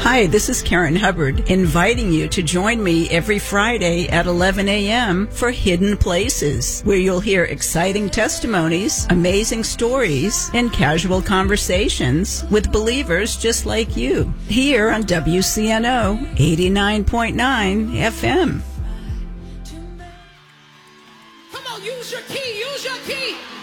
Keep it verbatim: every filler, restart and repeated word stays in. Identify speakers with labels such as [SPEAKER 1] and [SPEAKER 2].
[SPEAKER 1] Hi, this is Karen Hubbard, inviting you to join me every Friday at eleven a.m. for Hidden Places, where you'll hear exciting testimonies, amazing stories, and casual conversations with believers just like you, here on W C N O eighty-nine point nine F M.
[SPEAKER 2] Come on, use your key, use your key.